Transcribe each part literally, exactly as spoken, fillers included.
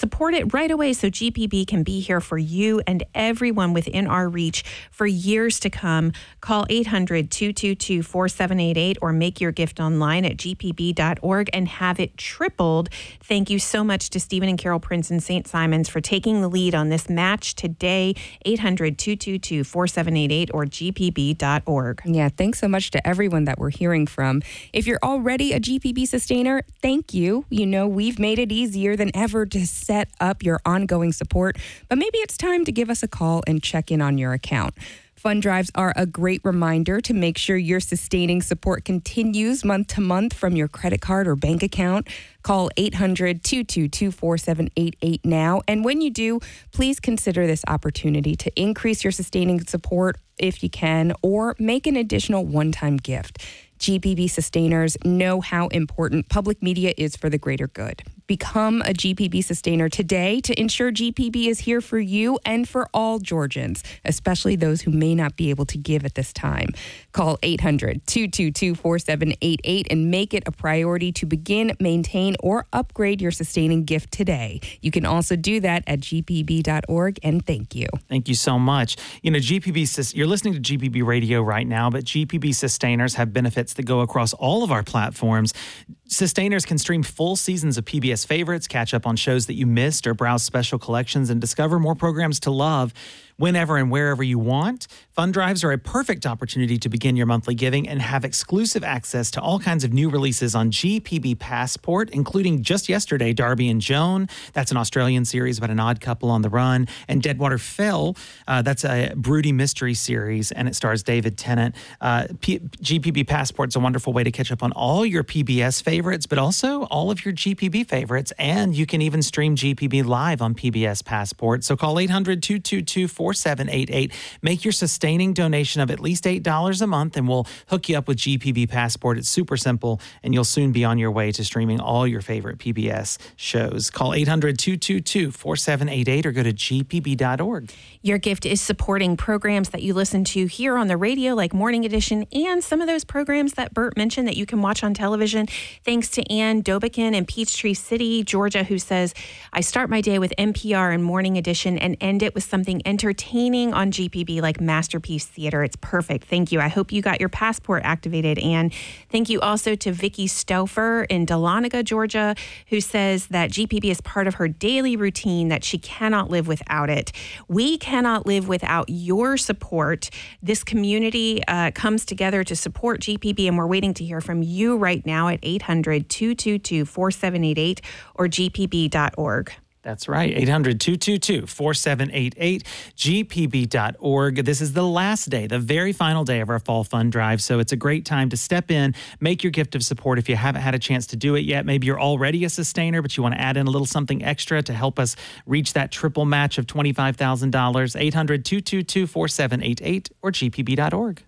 support it right away so G P B can be here for you and everyone within our reach for years to come. Call eight hundred, two two two, four seven eight eight or make your gift online at g p b dot org and have it tripled. Thank you so much to Stephen and Carol Prince in Saint Simons for taking the lead on this match today. eight hundred, two two two, four seven eight eight or g p b dot org. Yeah, thanks so much to everyone that we're hearing from. If you're already a G P B sustainer, thank you. You know, we've made it easier than ever to set up your ongoing support, but maybe it's time to give us a call and check in on your account. Fund drives are a great reminder to make sure your sustaining support continues month to month from your credit card or bank account. Call eight hundred, two two two, four seven eight eight now. And when you do, please consider this opportunity to increase your sustaining support if you can, or make an additional one-time gift. G P B sustainers know how important public media is for the greater good. Become a G P B sustainer today to ensure G P B is here for you and for all Georgians, especially those who may not be able to give at this time. Call eight hundred, two two two, four seven eight eight and make it a priority to begin, maintain, or upgrade your sustaining gift today. You can also do that at g p b dot org, and thank you. Thank you so much. You know, G P B, you're listening to G P B Radio right now, but G P B sustainers have benefits that go across all of our platforms. Sustainers can stream full seasons of P B S favorites, catch up on shows that you missed, or browse special collections and discover more programs to love whenever and wherever you want. Fund drives are a perfect opportunity to begin your monthly giving and have exclusive access to all kinds of new releases on G P B Passport, including just yesterday, Darby and Joan. That's an Australian series about an odd couple on the run. And Deadwater Fell, uh, that's a broody mystery series, and it stars David Tennant. Uh, P- G P B Passport's a wonderful way to catch up on all your P B S favorites, but also all of your G P B favorites. And you can even stream G P B live on P B S Passport. So call eight hundred, two two two, four seven eight eight. Make your sustaining donation of at least eight dollars a month, and we'll hook you up with G P B Passport. It's super simple, and you'll soon be on your way to streaming all your favorite P B S shows. Call eight hundred, two two two, four seven eight eight or go to g p b dot org. Your gift is supporting programs that you listen to here on the radio, like Morning Edition, and some of those programs that Bert mentioned that you can watch on television. Thanks to Ann Dobican in Peachtree City, Georgia, who says, I start my day with N P R and Morning Edition and end it with something entertaining on G P B like Masterpiece Theater. It's perfect. Thank you. I hope you got your passport activated, Ann. Thank you also to Vicky Stouffer in Dahlonega, Georgia, who says that G P B is part of her daily routine, that she cannot live without it. We cannot live without your support. This community uh, comes together to support G P B, and we're waiting to hear from you right now at eight hundred, two two two, four seven eight eight or g p b dot org. That's right, eight hundred, two two two, four seven eight eight, g p b dot org. This is the last day, the very final day of our Fall Fund Drive, so it's a great time to step in, make your gift of support if you haven't had a chance to do it yet. Maybe you're already a sustainer, but you want to add in a little something extra to help us reach that triple match of twenty-five thousand dollars. eight hundred, two two two, four seven eight eight or g p b dot org.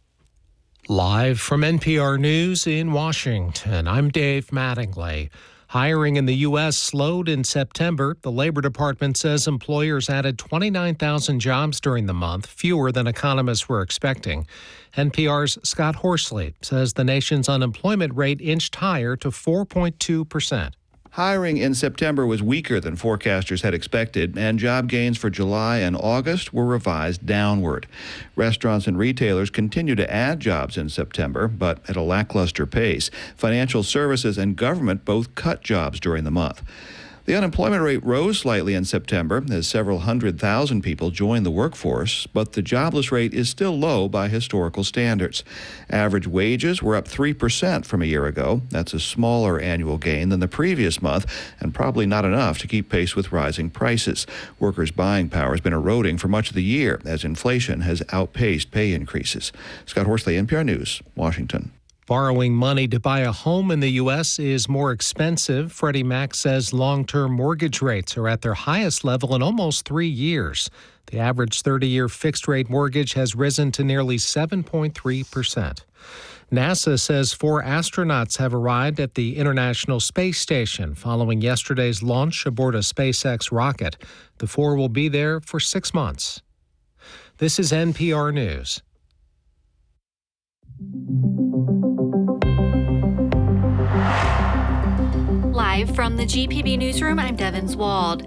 Live from N P R News in Washington, I'm Dave Mattingly. Hiring in the U S slowed in September. The Labor Department says employers added twenty-nine thousand jobs during the month, fewer than economists were expecting. N P R's Scott Horsley says the nation's unemployment rate inched higher to four point two percent. Hiring in September was weaker than forecasters had expected, and job gains for July and August were revised downward. Restaurants and retailers continue to add jobs in September, but at a lackluster pace. Financial services and government both cut jobs during the month. The unemployment rate rose slightly in September as several hundred thousand people joined the workforce, but the jobless rate is still low by historical standards. Average wages were up three percent from a year ago. That's a smaller annual gain than the previous month, and probably not enough to keep pace with rising prices. Workers' buying power has been eroding for much of the year as inflation has outpaced pay increases. Scott Horsley, N P R News, Washington. Borrowing money to buy a home in the U S is more expensive. Freddie Mac says long-term mortgage rates are at their highest level in almost three years. The average thirty-year fixed-rate mortgage has risen to nearly seven point three percent. NASA says four astronauts have arrived at the International Space Station following yesterday's launch aboard a SpaceX rocket. The four will be there for six months. This is N P R News. Live from the G P B Newsroom, I'm Devin Wald.